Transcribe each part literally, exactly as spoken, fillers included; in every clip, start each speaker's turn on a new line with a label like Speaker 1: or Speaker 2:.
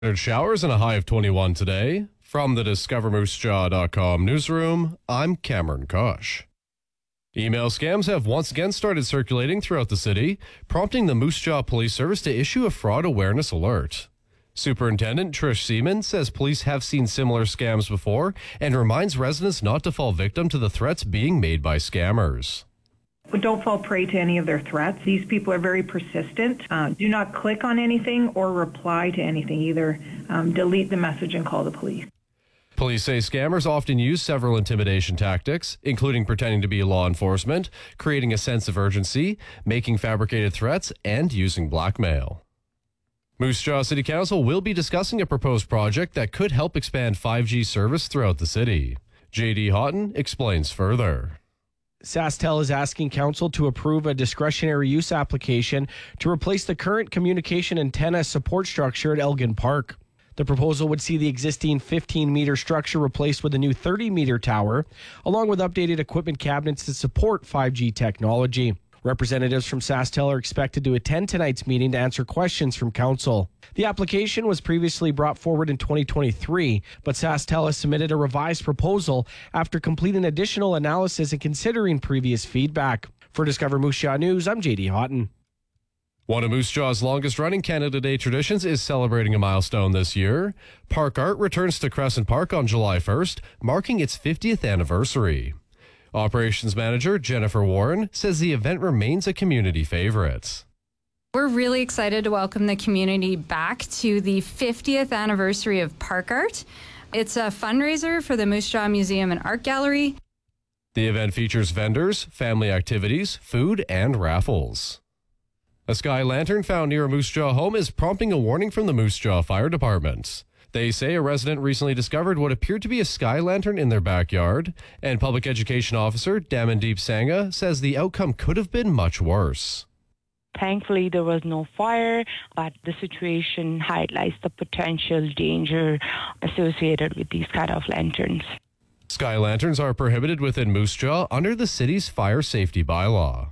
Speaker 1: Showers and a high of twenty-one today. From the discover moose jaw dot com newsroom, I'm Cameron Kosh. Email scams have once again started circulating throughout the city, prompting the Moose Jaw Police Service to issue a fraud awareness alert. Superintendent Trish Seaman says police have seen similar scams before and reminds residents not to fall victim to the threats being made by scammers.
Speaker 2: But don't fall prey to any of their threats. These people are very persistent. Uh, do not click on anything or reply to anything. Either um, delete the message and call the police.
Speaker 1: Police say scammers often use several intimidation tactics, including pretending to be law enforcement, creating a sense of urgency, making fabricated threats, and using blackmail. Moose Jaw City Council will be discussing a proposed project that could help expand five G service throughout the city. J D Houghton explains further.
Speaker 3: SaskTel is asking Council to approve a discretionary use application to replace the current communication antenna support structure at Elgin Park. The proposal would see the existing fifteen-meter structure replaced with a new thirty-meter tower, along with updated equipment cabinets to support five G technology. Representatives from SaskTel are expected to attend tonight's meeting to answer questions from Council. The application was previously brought forward in twenty twenty-three, but SaskTel has submitted a revised proposal after completing additional analysis and considering previous feedback. For Discover Moose Jaw News, I'm J D Houghton.
Speaker 1: One of Moose Jaw's longest-running Canada Day traditions is celebrating a milestone this year. Park Art returns to Crescent Park on July first, marking its fiftieth anniversary. Operations Manager Jennifer Warren says the event remains a community favorite.
Speaker 4: We're really excited to welcome the community back to the fiftieth anniversary of Park Art. It's a fundraiser for the Moose Jaw Museum and Art Gallery.
Speaker 1: The event features vendors, family activities, food, and raffles. A sky lantern found near a Moose Jaw home is prompting a warning from the Moose Jaw Fire Department. They say a resident recently discovered what appeared to be a sky lantern in their backyard, and Public Education Officer Damandeep Sangha says the outcome could have been much worse.
Speaker 5: Thankfully, there was no fire, but the situation highlights the potential danger associated with these kind of lanterns.
Speaker 1: Sky lanterns are prohibited within Moose Jaw under the city's fire safety bylaw.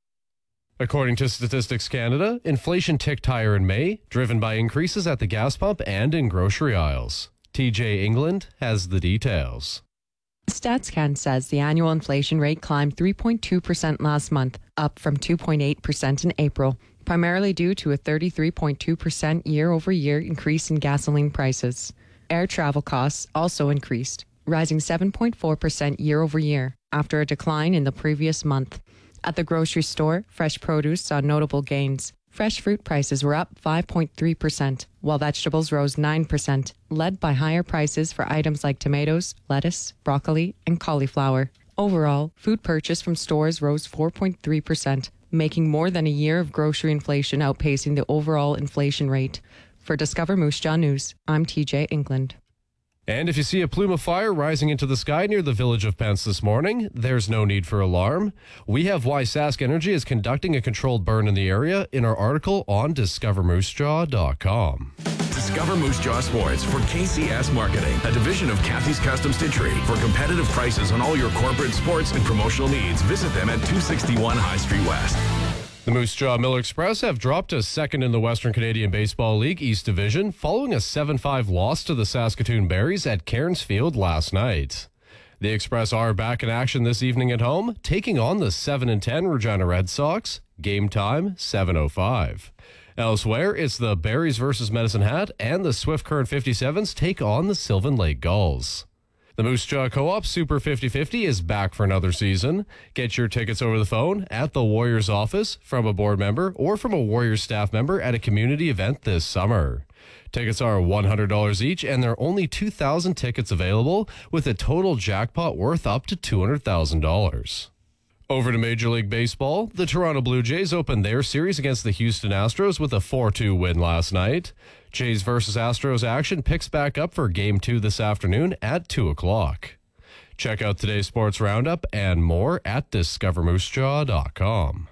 Speaker 1: According to Statistics Canada, inflation ticked higher in May, driven by increases at the gas pump and in grocery aisles. T J England has the details.
Speaker 6: StatsCan says the annual inflation rate climbed three point two percent last month, up from two point eight percent in April, primarily due to a thirty-three point two percent year-over-year increase in gasoline prices. Air travel costs also increased, rising seven point four percent year-over-year after a decline in the previous month. At the grocery store, fresh produce saw notable gains. Fresh fruit prices were up five point three percent, while vegetables rose nine percent, led by higher prices for items like tomatoes, lettuce, broccoli, and cauliflower. Overall, food purchase from stores rose four point three percent, making more than a year of grocery inflation outpacing the overall inflation rate. For Discover Moose Jaw News, I'm T J England.
Speaker 1: And if you see a plume of fire rising into the sky near the village of Pence this morning, there's no need for alarm. We have why Sask Energy is conducting a controlled burn in the area in our article on discover moose jaw dot com.
Speaker 7: Discover Moose Jaw Sports for K C S Marketing, a division of Kathy's Custom Stitchery. For competitive prices on all your corporate sports and promotional needs, visit them at two sixty-one High Street West.
Speaker 1: The Moose Jaw Miller Express have dropped to second in the Western Canadian Baseball League East Division following a seven five loss to the Saskatoon Berries at Cairns Field last night. The Express are back in action this evening at home, taking on the seven and ten Regina Red Sox. Game time, seven oh five. Elsewhere, it's the Berries versus Medicine Hat, and the Swift Current fifty-sevens take on the Sylvan Lake Gulls. The Moose Jaw Co-op Super fifty fifty is back for another season. Get your tickets over the phone at the Warriors office, from a board member, or from a Warriors staff member at a community event this summer. Tickets are one hundred dollars each, and there are only two thousand tickets available, with a total jackpot worth up to two hundred thousand dollars. Over to Major League Baseball, the Toronto Blue Jays opened their series against the Houston Astros with a four two win last night. Jays versus Astros action picks back up for Game two this afternoon at two o'clock. Check out today's sports roundup and more at discover moose jaw dot com.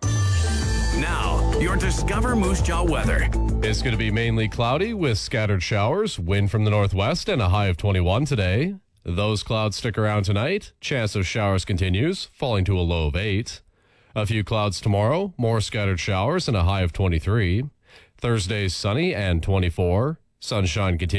Speaker 7: Now, your Discover Moose Jaw weather.
Speaker 1: It's going to be mainly cloudy with scattered showers, wind from the northwest, and a high of twenty-one today. Those clouds stick around tonight. Chance of showers continues, falling to a low of eight. A few clouds tomorrow, more scattered showers, and a high of twenty-three. Thursday, sunny and twenty-four. Sunshine continues.